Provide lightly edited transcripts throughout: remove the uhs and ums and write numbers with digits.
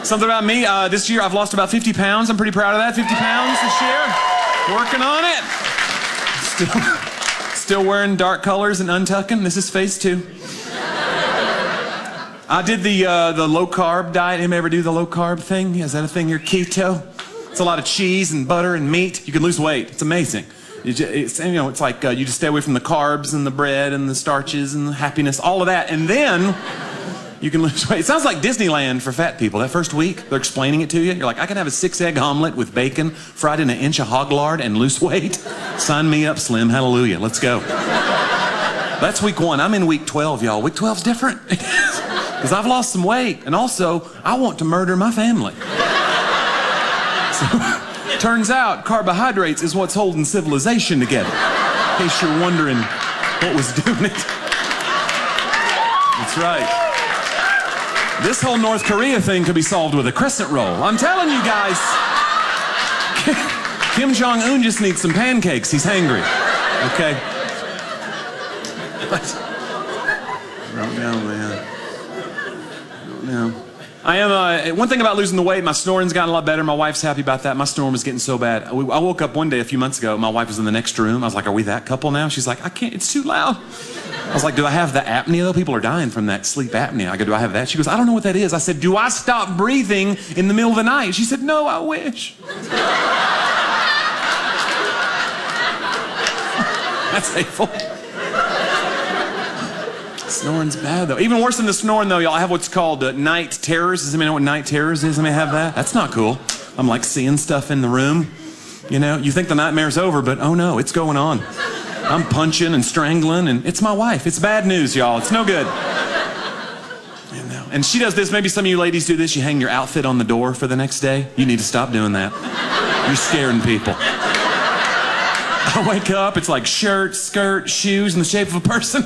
Something about me, this year I've lost about 50 pounds. I'm pretty proud of that. 50 pounds this year. Working on it. Still wearing dark colors and untucking. This is phase 2. I did the low carb diet. Anybody ever do the low carb thing? Is that a thing? You're keto? It's a lot of cheese and butter and meat. You can lose weight. It's amazing. It's like you just stay away from the carbs and the bread and the starches and the happiness, all of that, and then you can lose weight. It sounds like Disneyland for fat people. That first week, they're explaining it to you. You're like, I can have a 6-egg omelet with bacon, fried in an inch of hog lard, and lose weight. Sign me up, Slim. Hallelujah. Let's go. That's week 1. I'm in week 12, y'all. Week 12's different. Because I've lost some weight, and also, I want to murder my family. So, turns out, carbohydrates is what's holding civilization together. In case you're wondering what was doing it. That's right. This whole North Korea thing could be solved with a crescent roll. I'm telling you guys. Kim Jong-un just needs some pancakes. He's hangry. Okay? What? I don't know, man. I don't know. I am, one thing about losing the weight, my snoring's gotten a lot better. My wife's happy about that. My snoring was getting so bad. I woke up one day a few months ago. My wife was in the next room. I was like, are we that couple now? She's like, I can't, it's too loud. I was like, do I have the apnea though? People are dying from that sleep apnea. I go, do I have that? She goes, I don't know what that is. I said, do I stop breathing in the middle of the night? She said, no, I wish. That's hateful. Snoring's bad, though. Even worse than the snoring, though, y'all, I have what's called night terrors. Does anybody know what night terrors is? Anybody have that? That's not cool. I'm like seeing stuff in the room. You know, you think the nightmare's over, but oh no, it's going on. I'm punching and strangling, and it's my wife. It's bad news, y'all. It's no good. You know. And she does this. Maybe some of you ladies do this. You hang your outfit on the door for the next day. You need to stop doing that. You're scaring people. I wake up, it's like shirt, skirt, shoes in the shape of a person.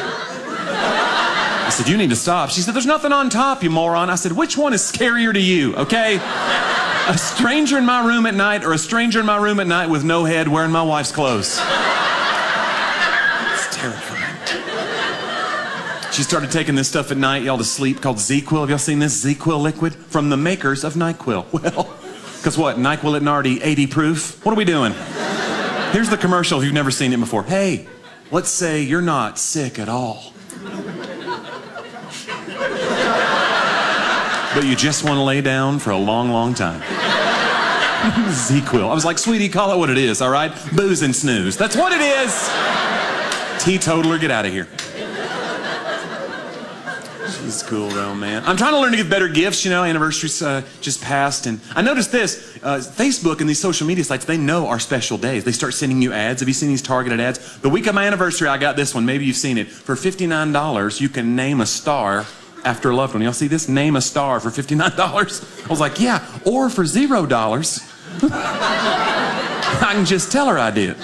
I said, you need to stop. She said, there's nothing on top, you moron. I said, which one is scarier to you, okay? A stranger in my room at night or a stranger in my room at night with no head wearing my wife's clothes? It's terrifying. She started taking this stuff at night, y'all, to sleep called ZzzQuil. Have y'all seen this ZzzQuil liquid? From the makers of NyQuil. Well, because what, NyQuil at Nardi, 80 proof? What are we doing? Here's the commercial if you've never seen it before. Hey, let's say you're not sick at all. But you just want to lay down for a long, long time. ZzzQuil. I was like, sweetie, call it what it is, all right? Booze and snooze. That's what it is. Teetotaler, get out of here. She's cool, though, man. I'm trying to learn to give better gifts, you know. Anniversaries just passed, and I noticed this. Facebook and these social media sites, they know our special days. They start sending you ads. Have you seen these targeted ads? The week of my anniversary, I got this one. Maybe you've seen it. For $59, you can name a star after a loved one. Y'all see this? Name a star for $59. I was like, yeah, or for $0. I can just tell her I did.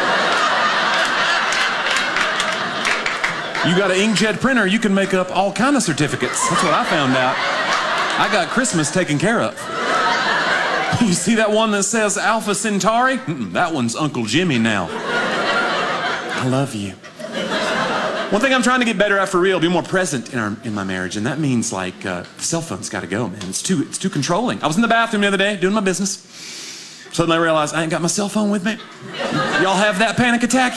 You got an inkjet printer, you can make up all kind of certificates. That's what I found out. I got Christmas taken care of. You see that one that says Alpha Centauri? That one's Uncle Jimmy now. I love you. One thing I'm trying to get better at for real, be more present in my marriage, and that means like the cell phone's got to go, man. It's too controlling. I was in the bathroom the other day doing my business. Suddenly I realized I ain't got my cell phone with me. Y'all have that panic attack?